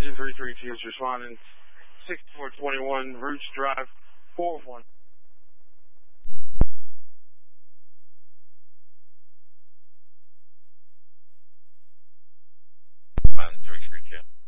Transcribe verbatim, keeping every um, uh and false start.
Engine three three two is responding. sixty-four twenty-one, Roots Drive, four one. Pilot three three two.